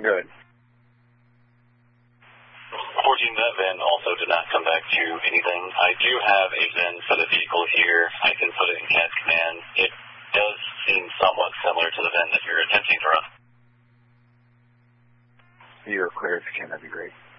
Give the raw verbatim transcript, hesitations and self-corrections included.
Good. fourteen, that V I N also did not come back to anything. I do have a V I N for the vehicle here. I can put it in C A D command. It does seem somewhat similar to the V I N that you're attempting to run. You're clear if you can, that'd be great.